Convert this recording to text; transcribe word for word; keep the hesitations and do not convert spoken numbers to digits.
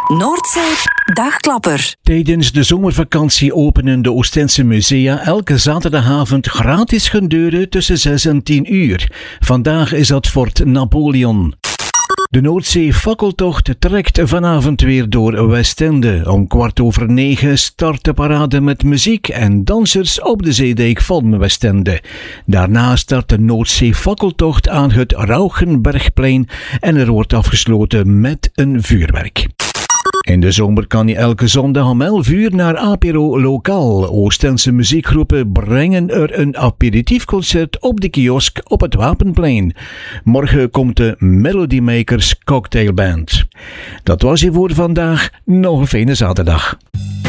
Noordzee Dagklapper. Tijdens de zomervakantie openen de Oostense musea elke zaterdagavond gratis hun deuren tussen zes en tien uur. Vandaag is dat Fort Napoleon. De Noordzee fakkeltocht trekt vanavond weer door Westende. Om kwart over negen start de parade met muziek en dansers op de zeedijk van Westende. Daarna start de Noordzee fakkeltocht aan het Rauchenbergplein en er wordt afgesloten met een vuurwerk. In de zomer kan je elke zondag om elf uur naar Apero Lokaal. Oostense muziekgroepen brengen er een aperitiefconcert op de kiosk op het Wapenplein. Morgen komt de Melody Makers Cocktailband. Dat was hier voor vandaag. Nog een fijne zaterdag.